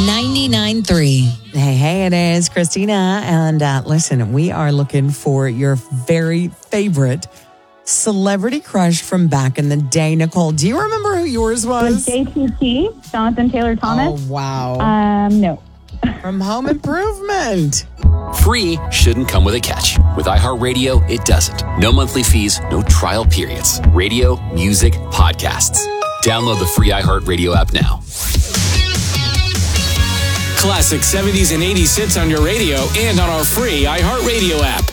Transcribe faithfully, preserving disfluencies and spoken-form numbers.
ninety-nine point three. Hey, hey, it is Christina. And uh, listen, we are looking for your very favorite celebrity crush from back in the day. Nicole, do you remember who yours was? J T T, Jonathan Taylor Thomas. Oh, wow. Um, no. From Home Improvement. Free shouldn't come with a catch. With iHeartRadio, it doesn't. No monthly fees, no trial periods. Radio, music, podcasts. Download the free iHeartRadio app now. Classic seventies and eighties hits on your radio and on our free iHeartRadio app.